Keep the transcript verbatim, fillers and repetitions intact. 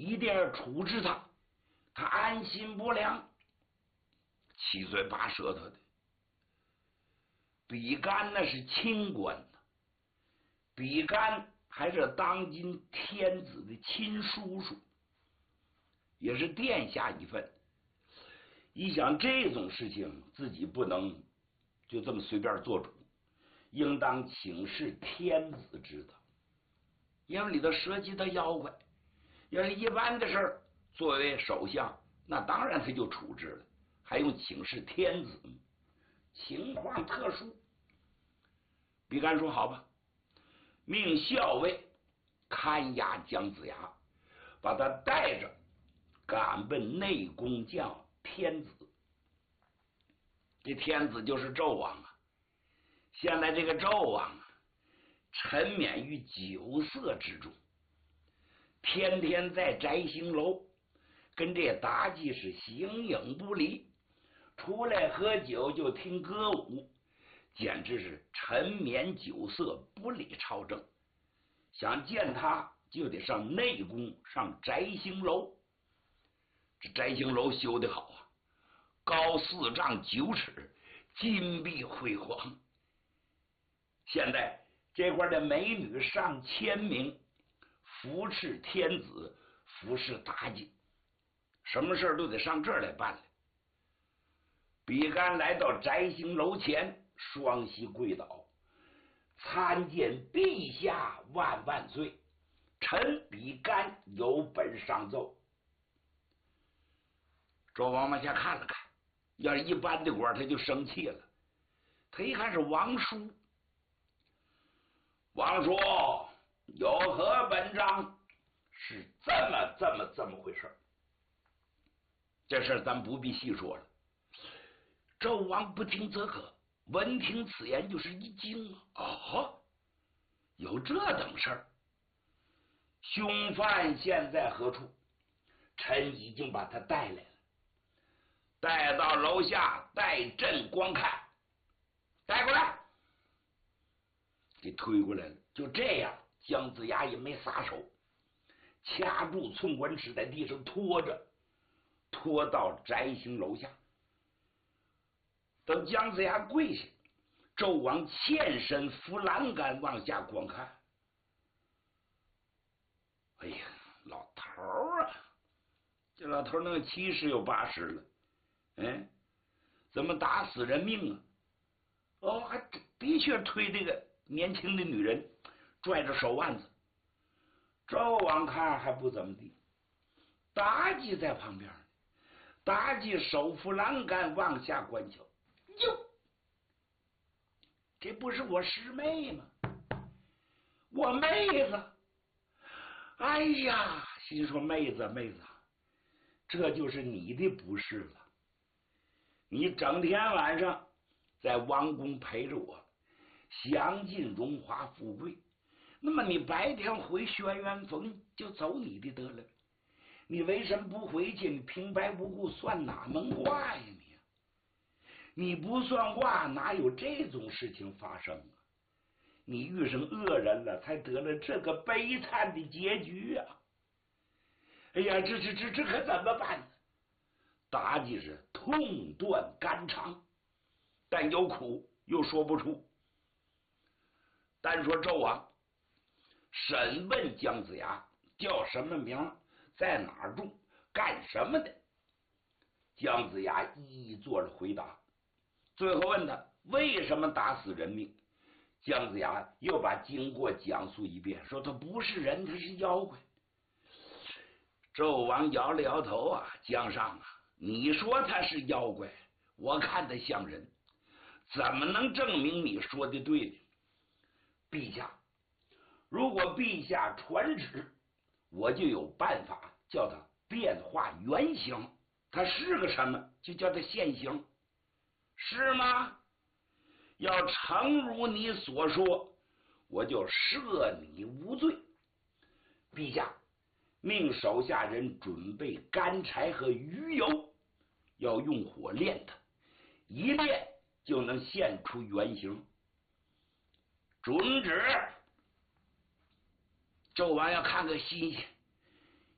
一定要处置他，他安心不良，七嘴八舌头的。比干那是清官呢，比干还是当今天子的亲叔叔，也是殿下一份。一想这种事情自己不能就这么随便做主，应当请示天子知道，因为里头涉及到妖怪。要是一般的事儿，作为首相，那当然他就处置了，还用请示天子吗？情况特殊。比干说好吧，命校尉看押姜子牙，把他带着赶奔内宫将天子。这天子就是纣王啊。现在这个纣王啊，沉湎于酒色之中，天天在摘星楼跟这妲己是形影不离，出来喝酒就听歌舞，简直是沉湎酒色，不理朝政。想见他就得上内宫，上摘星楼。这摘星楼修得好啊，高四丈九尺，金碧辉煌。现在这块的美女上千名，扶持天子，服侍妲己，什么事都得上这儿来办了。比干来到摘星楼前，双膝跪倒，参见陛下万万岁，臣比干有本上奏。纣王往下看了看，要是一般的官他就生气了。他一看是王叔，王叔有何本章？是这么这么这么回事，这事咱不必细说了。纣王不听则可，闻听此言就是一惊啊！哦，有这等事儿？凶犯现在何处？臣已经把他带来了，带到楼下，带朕观看。带过来，给推过来了。就这样，姜子牙也没撒手，掐住寸关尺在地上拖着，拖到摘星楼下。等姜子牙跪下，纣王欠身扶栏杆往下观看。哎呀，老头儿啊，这老头儿那七十有八十了，哎，怎么打死人命啊？哦，还的确推这个年轻的女人，拽着手腕子。纣王看还不怎么地，妲己在旁边，妲己手扶栏杆往下观瞧。哟，这不是我师妹吗？我妹子！哎呀，心说妹子妹子，这就是你的不是了。你整天晚上在王宫陪着我，享尽荣华富贵，那么你白天回轩辕峰就走你的得了，你为什么不回去？你平白无故算哪门卦呀你？你不算卦，哪有这种事情发生啊？你遇上恶人了，才得了这个悲惨的结局啊！哎呀，这这这这可怎么办呢？妲己是痛断肝肠，但有苦又说不出。单说纣王审问姜子牙叫什么名，在哪儿住，干什么的，姜子牙一一做了回答。最后问他为什么打死人命，姜子牙又把经过讲述一遍，说他不是人，他是妖怪。纣王摇了摇头啊，姜尚啊，你说他是妖怪，我看他像人，怎么能证明你说的对呢？陛下，如果陛下传旨，我就有办法叫他变化原形，他是个什么就叫他现形，是吗？要诚如你所说，我就赦你无罪。陛下命手下人准备干柴和鱼油，要用火炼它，一炼就能现出原形。准旨。纣王要看个新鲜，